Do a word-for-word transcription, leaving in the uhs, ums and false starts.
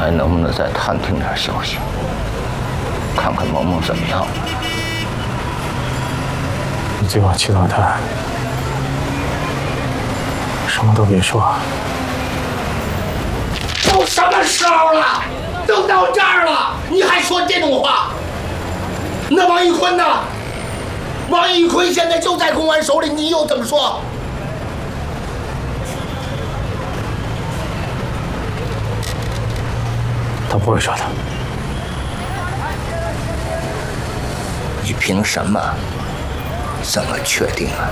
还能不能再探听点消息，看看萌萌怎么样？ 你最好祈祷他什么都别说。 都什么时候了？都到这儿了，你还说这种话？那王一坤呢？王一坤现在就在公安手里，你又怎么说？ 他不会说的。 你凭什么这么确定啊？